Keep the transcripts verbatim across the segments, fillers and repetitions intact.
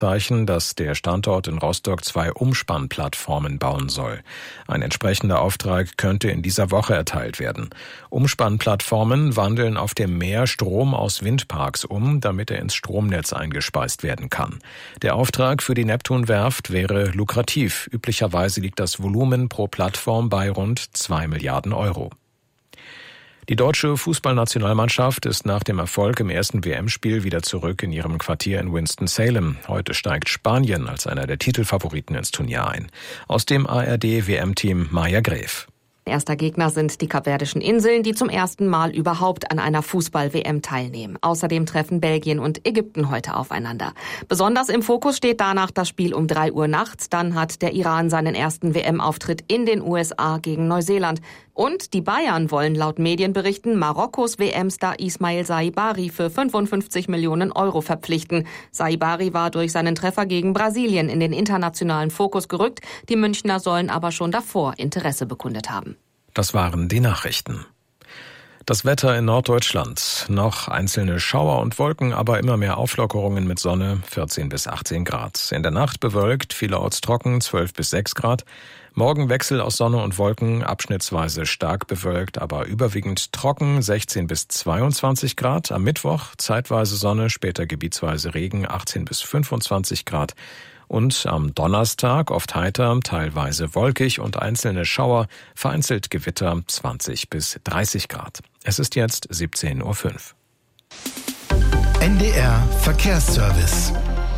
Zeichen, dass der Standort in Rostock zwei Umspannplattformen bauen soll. Ein entsprechender Auftrag könnte in dieser Woche erteilt werden. Umspannplattformen wandeln auf dem Meer Strom aus Windparks um, damit er ins Stromnetz eingespeist werden kann. Der Auftrag für die Neptunwerft wäre lukrativ. Üblicherweise liegt das Volumen pro Plattform bei rund zwei Milliarden Euro. Die deutsche Fußballnationalmannschaft ist nach dem Erfolg im ersten W M-Spiel wieder zurück in ihrem Quartier in Winston-Salem. Heute steigt Spanien als einer der Titelfavoriten ins Turnier ein. Aus dem A R D-W M-Team Maja Gräf. Erster Gegner sind die Kapverdischen Inseln, die zum ersten Mal überhaupt an einer Fußball-W M teilnehmen. Außerdem treffen Belgien und Ägypten heute aufeinander. Besonders im Fokus steht danach das Spiel um drei Uhr nachts. Dann hat der Iran seinen ersten W M-Auftritt in den U S A gegen Neuseeland. Und die Bayern wollen laut Medienberichten Marokkos W M-Star Ismail Saibari für fünfundfünfzig Millionen Euro verpflichten. Saibari war durch seinen Treffer gegen Brasilien in den internationalen Fokus gerückt. Die Münchner sollen aber schon davor Interesse bekundet haben. Das waren die Nachrichten. Das Wetter in Norddeutschland. Noch einzelne Schauer und Wolken, aber immer mehr Auflockerungen mit Sonne, vierzehn bis achtzehn Grad. In der Nacht bewölkt, vielerorts trocken, zwölf bis sechs Grad. Morgen Wechsel aus Sonne und Wolken, abschnittsweise stark bewölkt, aber überwiegend trocken, sechzehn bis zweiundzwanzig Grad. Am Mittwoch zeitweise Sonne, später gebietsweise Regen, achtzehn bis fünfundzwanzig Grad. Und am Donnerstag oft heiter, teilweise wolkig und einzelne Schauer, vereinzelt Gewitter, zwanzig bis dreißig Grad. Es ist jetzt siebzehn Uhr fünf. N D R Verkehrsservice.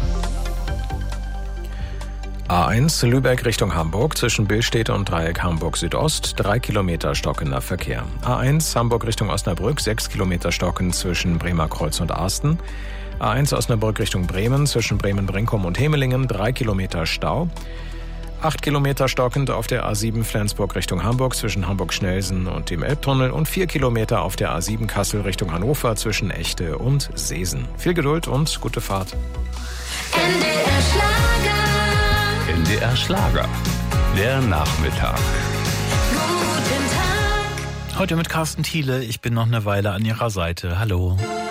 A eins Lübeck Richtung Hamburg zwischen Billstädte und Dreieck Hamburg Südost, drei Kilometer stockender Verkehr. A eins Hamburg Richtung Osnabrück, sechs Kilometer stocken zwischen Bremerkreuz und Arsten. A eins Osnabrück Richtung Bremen zwischen Bremen-Brinkum und Hemelingen, drei Kilometer Stau. acht Kilometer stockend auf der A sieben Flensburg Richtung Hamburg zwischen Hamburg-Schnelsen und dem Elbtunnel und vier Kilometer auf der A sieben Kassel Richtung Hannover zwischen Echte und Seesen. Viel Geduld und gute Fahrt. N D R Schlager. N D R Schlager. Der Nachmittag. Guten Tag. Heute mit Carsten Thiele. Ich bin noch eine Weile an Ihrer Seite. Hallo.